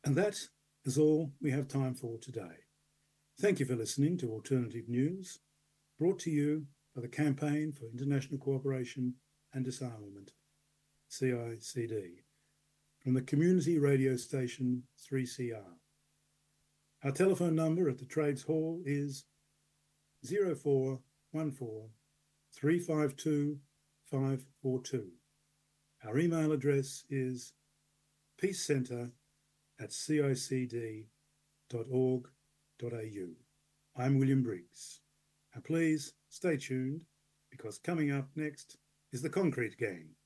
And that is all we have time for today. Thank you for listening to Alternative News, brought to you by the Campaign for International Cooperation and Disarmament, CICD, from the community radio station 3CR. Our telephone number at the Trades Hall is 0414 352 542. Our email address is peacecentre@cicd.org.au. I'm William Briggs. And please stay tuned, because coming up next is the Concrete Gang.